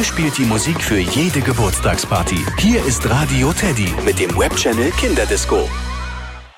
Hier spielt die Musik für jede Geburtstagsparty. Hier ist Radio Teddy mit dem Webchannel Kinderdisco.